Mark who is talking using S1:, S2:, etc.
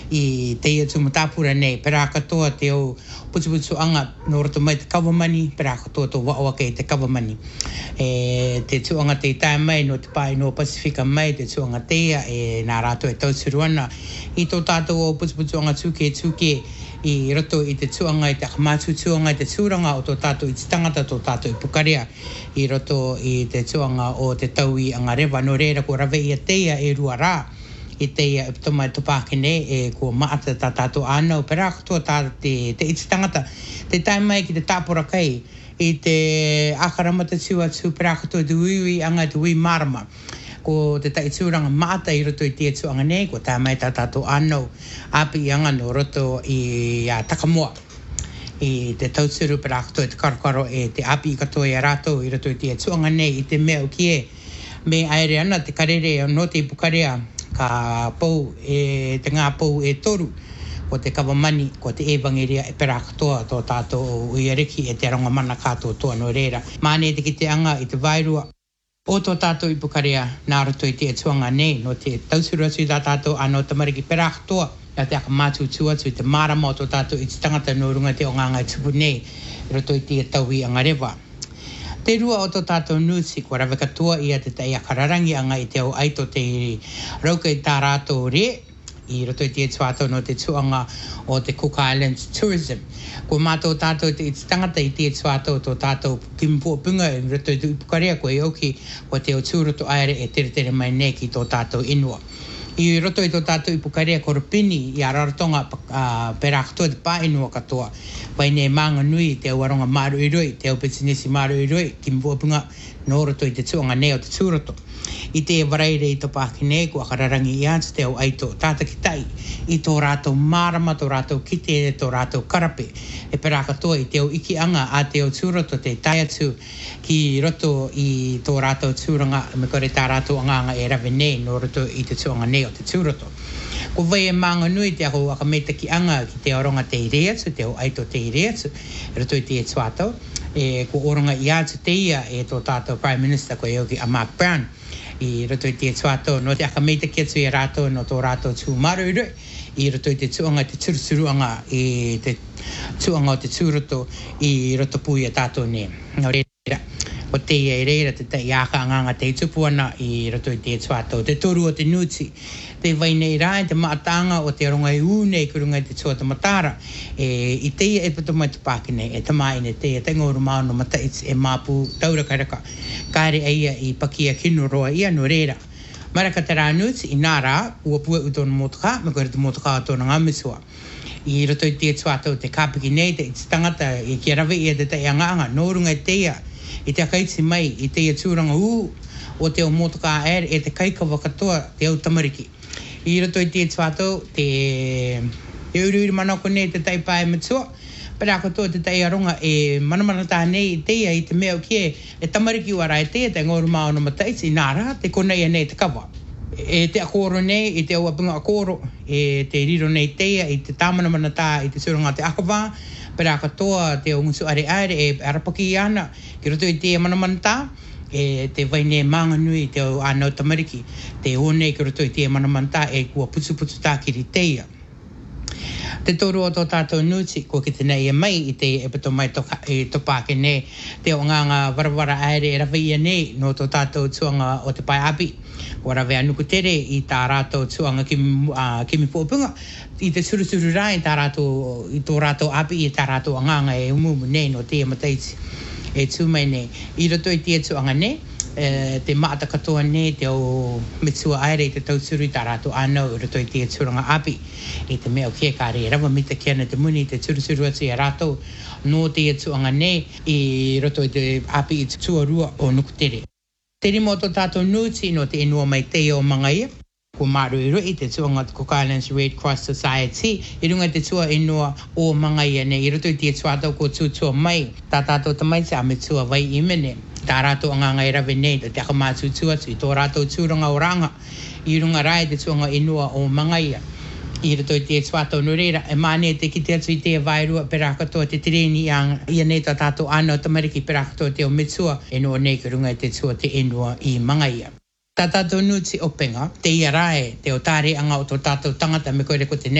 S1: i te ia tumatapura nei, pera katoa te o putu anga no roto mai te kawamani, pera katoa to waoa kei te kawamani. Te tuanga te tai mai no te pai no Pasifika mai, te tuanga teia, nā rātou e tausuru ana. I tō tātou o putu anga tuke, i roto i te tuanga i te akamātu tuanga i te tūranga o tō tātou i te tangata tō tātou i Pukarea, i roto i te tuanga o te tau i Angarewa, no reira ko rawe i a teia e rua rā. I teia e pito mai topākene ko maata tā tātou ānau pera katoa tā te iti tangata te tai mai ki te tāpora kai i te akaramata tua tu pera katoa te uiwi anga te ui marama ko te tai tūranga maata i roto i te tuanga nei ko tai mai tā tātou ānau api i anga no roto i Takamoa i te tauturu pera katoa te karakaro e te api i katoa i a rātou i roto i te tuanga nei i te mea o kie me aere ana te karere no te Pukarea ka pou te ngā pou e toru ko te kawamani, ko te ewangeria e pera katoa tō tātou uiareki e te aronga mana kātou toa no reira. Māne te ki te anga i te vairua o tō tātou i Pukarea nā roto i te tuanga nei no te tausuru atu i tā tātou anō tamariki pera katoa ia te akamātu atu i te marama o tō tātou i te tangata no runga te o nganga i tupu nei roto i te tau i Angarewa. Te rua o tō tātou nusi, kua rawe katoa ia te tai akararangi anga i te au aito te rauka i tā rātou re, i roto i te tuatau no te tuanga o te Cook Islands Tourism. Kua mātou tātou te tangata i te tuatau tō tātou kimpuapunga i roto i Pukarea koe oki o te o tūroto aere e tere mai nei ki tō tātou inua. I roto i tō tātou i Pukarea korupini i a raratonga pera katoa te pāinua katoa. Wai ne manga nui te awaronga maru i roi, te au petinesi maru i roi, ki mbuapunga no roto i te tuanga nei o te tūroto. I te waraire i tō pākine, kua kararangi i ātu te au aito tāta ki tai, i tō rātou marama, tō rātou kite, tō rātou karape. E pera katoa i te au iki anga a te au tūroto te tai atu ki roto i tō rātou tūranga, me kore tā rātou anganga e rawe nei no roto i te tuanga nei o te tūroto. Ko vai e manga nui te ako akameta ki anga ki te aronga te ireatu, te au aito te ireatu, roto i te tuatau, ko oronga i atu te ia e tō tātou Prime Minister ko e oki a Mark Brown, i roto i te tuatau, no te akameta ki atu i rātou no tō rātou tūmaru i roi, i roto i te tuanga te turuturuanga i te tuanga o te tūroto i roto pui a tātou ne. Nā reira, o te ia i reira te tai aka anganga te tupuana i roto i te tuatau, te toru o te nuti, te vai nei rai, te maatanga o te aronga i unei kurunga i te tuata matara, i te ia e pato mai te pākine, e tamaine te ia tengoru mao no mataits e māpu taura karaka, kāre eia i pakia kino roa ia no reira. Maraka te rā nuti, i nā rā, ua pua utona motoka, me kore te motoka o tōna ngamisua. I roto i te tuatau te kāpiki nei, te tangata, i kia rawe ia te tai anganga, no runga i te ia, i te akaiti mai, i te ia tūranga o te o motoka aere, e te kaikawa katoa, te au tamariki. I roto i te tuatau, te uriuri manako nei, te tai pae matua, pera katoa te tai aronga e manamanata nei i te ia, i te mea o kie, e tamariki wara e te, te ngoru mao no mataisi, i nāra, te konei nei te kawa. E te akoro nei, i te auapunga akoro, e te riro nei teia, i te tāmanamanata, i te suranga te akawa, pera katoa te o ngusu are e arapaki i ana, ki roto i te manamanata, te vai ne manga nui te o anau tamariki, te one ki roto i te manamanata, e kua putu tā ki ri teia. Te toru o tō tātou nuti, ko ki te nei e mai i te e pato mai e topake nei, te o nganga warawara aere e rawe ia nei no tō tātou tuanga o te pai api. Ko rawe anuku tere i tā rātou tuanga kimi pōpunga, i te surusuru rai i tō rātou api i tā rātou nganga e umumu nei no te mataiti e tūmai nei. I roto i te tuanga nei, te maata katoa nei te o mitsua aere i te tausuru i tā rātou anau i roto i te turanga api i te mea o kia kāre rawa mita kia na te muni i te turusuru atu i a rātou no te tuanga nei i roto i te api i te tuarua o nukutere. Te rimo tō tātou nuti no te inua mai te o mangaia, ko maru i roi te tuanga te Cook Islands Red Cross Society, i runga te tua inua o mangaia nei, i roto i te tuatau ko tūtua mai, tā tātou tamai te ame tua vai i mene. Tā rātou anganga i rawe nei, te akamātu tuatu, i tō rātou tūranga o ranga, i runga rai te tuanga inua o mangaia. I roto i te tuatau no reira, e māne te ki te atu i te vairua pera katoa te tireni ia nei tā tātou anau tamariki pera katoa te o mitsua, e no nei ka runga i te tua te inua i mangaia. Tā tātou nuti openga, te ia rae, te o tāre anga o tō tātou tangata me koere ko te